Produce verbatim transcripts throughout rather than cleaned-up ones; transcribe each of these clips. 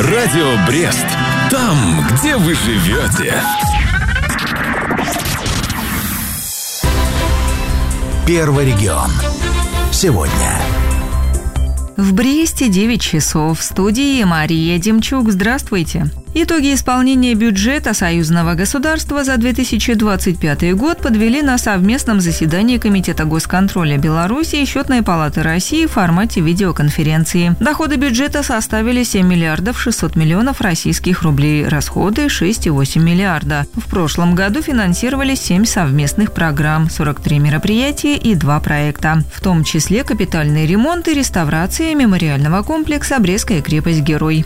Радио Брест. Там, где вы живете. Первый регион. Сегодня. В Бресте девять часов. В студии Мария Демчук. Здравствуйте. Итоги исполнения бюджета союзного государства за две тысячи двадцать пятый год подвели на совместном заседании Комитета госконтроля Беларуси и Счетной палаты России в формате видеоконференции. Доходы бюджета составили семь миллиардов шестьсот миллионов российских рублей, расходы – шесть целых восемь десятых миллиарда. В прошлом году финансировали семь совместных программ, сорок три мероприятия и два проекта, в том числе капитальный ремонт и реставрация мемориального комплекса «Брестская крепость-герой».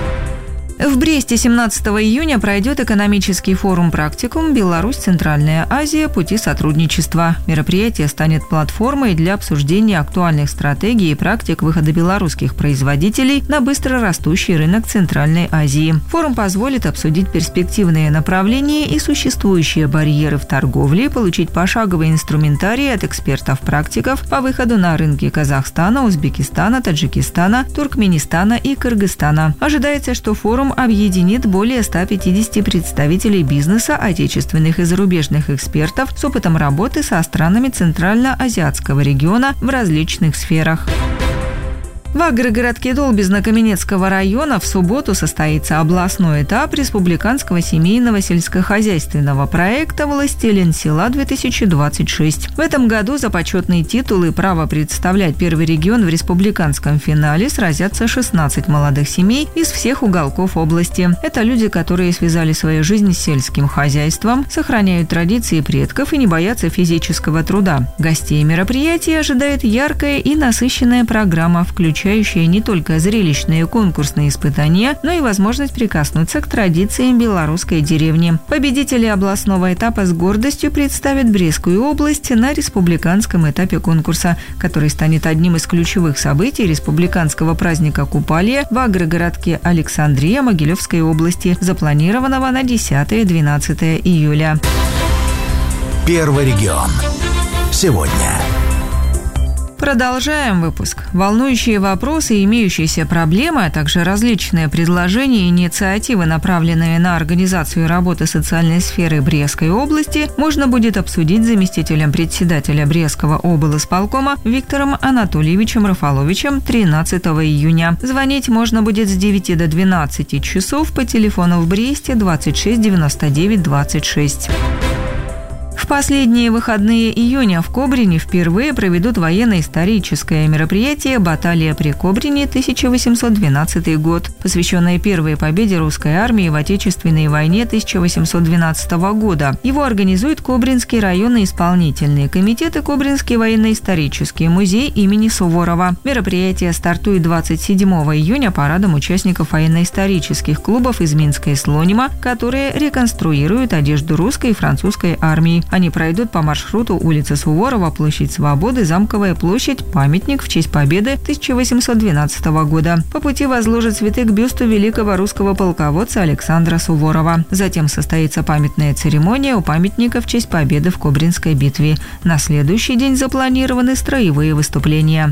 В Бресте семнадцатого июня пройдет экономический форум «Практикум. Беларусь. Центральная Азия. Пути сотрудничества». Мероприятие станет платформой для обсуждения актуальных стратегий и практик выхода белорусских производителей на быстро растущий рынок Центральной Азии. Форум позволит обсудить перспективные направления и существующие барьеры в торговле, получить пошаговый инструментарий от экспертов-практиков по выходу на рынки Казахстана, Узбекистана, Таджикистана, Туркменистана и Кыргызстана. Ожидается, что форум объединит более ста пятидесяти представителей бизнеса, отечественных и зарубежных экспертов с опытом работы со странами Центрально-Азиатского региона в различных сферах. В агрогородке Долбезно-Каменецкого района в субботу состоится областной этап республиканского семейного сельскохозяйственного проекта «Властелин села-две тысячи двадцать шесть». В этом году за почетный титул и право представлять первый регион в республиканском финале сразятся шестнадцать молодых семей из всех уголков области. Это люди, которые связали свою жизнь с сельским хозяйством, сохраняют традиции предков и не боятся физического труда. Гостей мероприятия ожидает яркая и насыщенная программа, включающая включающие не только зрелищные конкурсные испытания, но и возможность прикоснуться к традициям белорусской деревни. Победители областного этапа с гордостью представят Брестскую область на республиканском этапе конкурса, который станет одним из ключевых событий республиканского праздника Купалья в агрогородке Александрия Могилевской области, запланированного на десятое-двенадцатое июля. Первый регион. Сегодня. Продолжаем выпуск. Волнующие вопросы и имеющиеся проблемы, а также различные предложения и инициативы, направленные на организацию работы социальной сферы Брестской области, можно будет обсудить с заместителем председателя Брестского облисполкома Виктором Анатольевичем Рафаловичем тринадцатого июня. Звонить можно будет с девяти до двенадцати часов по телефону в Бресте двадцать шесть девяносто девять двадцать шесть. В последние выходные июня в Кобрине впервые проведут военно-историческое мероприятие «Баталия при Кобрине тысяча восемьсот двенадцатый год», посвященное первой победе русской армии в Отечественной войне тысяча восемьсот двенадцатого года. Его организует Кобринский районный исполнительный комитет и Кобринский военно-исторический музей имени Суворова. Мероприятие стартует двадцать седьмого июня парадом участников военно-исторических клубов из Минска и Слонима, которые реконструируют одежду русской и французской армии. Они пройдут по маршруту улица Суворова, площадь Свободы, Замковая площадь, памятник в честь победы тысяча восемьсот двенадцатого года. По пути возложат цветы к бюсту великого русского полководца Александра Суворова. Затем состоится памятная церемония у памятника в честь победы в Кобринской битве. На следующий день запланированы строевые выступления.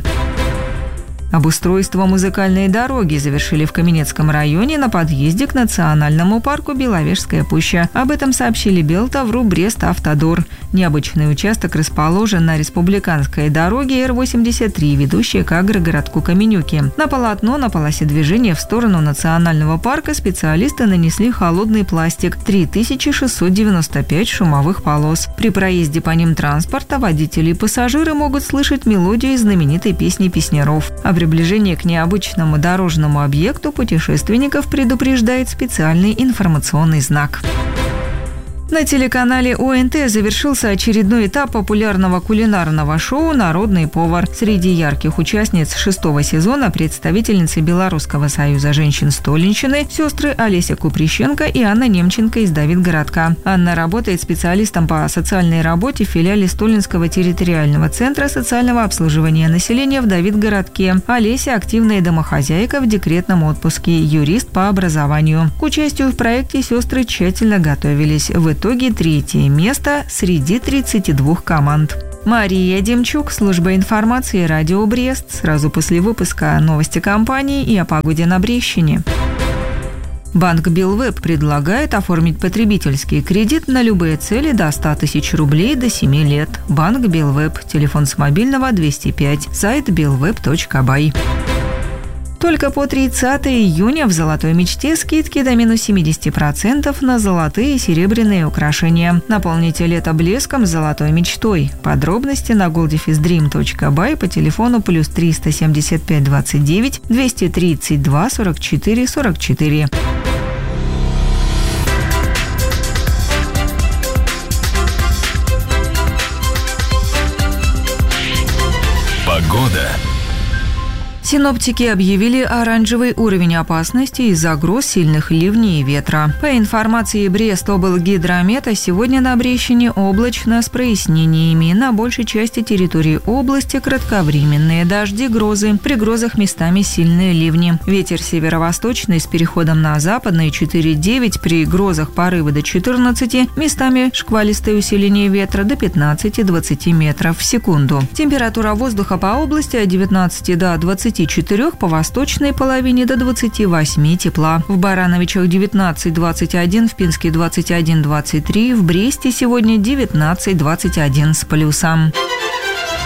Обустройство музыкальной дороги завершили в Каменецком районе на подъезде к национальному парку Беловежская пуща. Об этом сообщили Белтавру Брест-Автодор. Необычный участок расположен на республиканской дороге Эр восемьдесят три, ведущей к агрогородку Каменюки. На полотно на полосе движения в сторону национального парка специалисты нанесли холодный пластик – три тысячи шестьсот девяносто пять шумовых полос. При проезде по ним транспорта водители и пассажиры могут слышать мелодию знаменитой песни песняров. О приближении к необычному дорожному объекту путешественников предупреждает специальный информационный знак. На телеканале О Эн Тэ завершился очередной этап популярного кулинарного шоу «Народный повар». Среди ярких участниц шестого сезона представительницы Белорусского союза женщин Столинщины, сестры Олеся Куприщенко и Анна Немченко из Давидгородка. Анна работает специалистом по социальной работе в филиале Столинского территориального центра социального обслуживания населения в Давидгородке. Олеся – активная домохозяйка в декретном отпуске, юрист по образованию. К участию в проекте сестры тщательно готовились. В В итоге третье место среди тридцати двух команд. Мария Демчук, служба информации «Радио Брест». Сразу после выпуска новости компании и о погоде на Брестщине. Банк Белвеб предлагает оформить потребительский кредит на любые цели до ста тысяч рублей до семи лет. Банк Белвеб. Телефон с мобильного двести пять. Сайт белвеб точка бай. Только по тридцатое июня в «Золотой мечте» скидки до минус семьдесят процентов на золотые и серебряные украшения. Наполните лето блеском с «Золотой мечтой». Подробности на голдефиздрим точка бай по телефону плюс триста семьдесят пять двадцать девять двести тридцать два сорок четыре сорок четыре. Погода. Синоптики объявили оранжевый уровень опасности из-за гроз, сильных ливней и ветра. По информации Брест-облгидромета, сегодня на Брещине облачно с прояснениями. На большей части территории области кратковременные дожди, грозы. При грозах местами сильные ливни. Ветер северо-восточный с переходом на западный четыре-девять, при грозах порывы до четырнадцати, местами шквалистое усиление ветра до пятнадцати-двадцати метров в секунду. Температура воздуха по области от девятнадцати до двадцати четырёх, по восточной половине до двадцати восьми тепла. В Барановичах девятнадцать двадцать один, в Пинске двадцать один двадцать три, в Бресте сегодня девятнадцать двадцать один с плюсом.